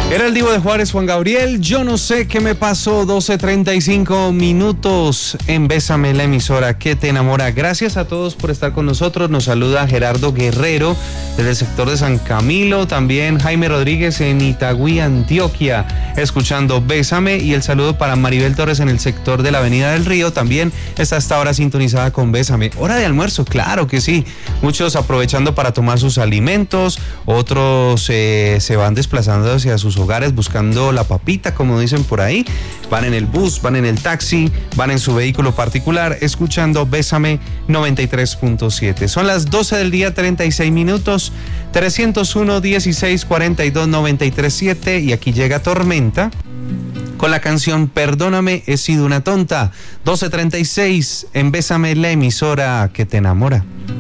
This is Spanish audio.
Era el Divo de Juárez, Juan Gabriel. Yo no sé qué me pasó. 12:35 minutos en Bésame, la emisora que te enamora. Gracias a todos por estar con nosotros. Nos saluda Gerardo Guerrero desde el sector de San Camilo. También Jaime Rodríguez en Itagüí, Antioquia, escuchando Bésame. Y el saludo para Maribel Torres en el sector de la Avenida del Río. También está hasta ahora sintonizada con Bésame. Hora de almuerzo, claro que sí. Muchos aprovechando para tomar sus alimentos. Otros se van desplazando hacia sus hogares buscando la papita, como dicen por ahí. Van en el bus, van en el taxi, van en su vehículo particular, escuchando Bésame 93.7. Son las 12 del día, 36 minutos, 301-1642-937, y aquí llega Tormenta con la canción Perdóname, he sido una tonta. 12:36 en Bésame, la emisora que te enamora.